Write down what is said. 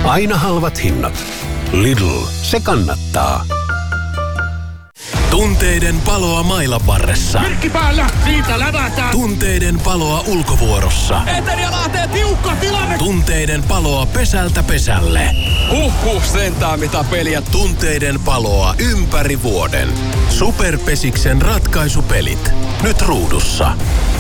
Aina halvat hinnat. Lidl, se kannattaa. Tunteiden paloa mailan varressa. Merkki päällä, siitä lävätään. Tunteiden paloa ulkovuorossa. Etelä lähtee tiukka tilanne. Tunteiden paloa pesältä pesälle. Sentään mitä peliä. Tunteiden paloa ympäri vuoden. Superpesiksen ratkaisupelit. Nyt ruudussa.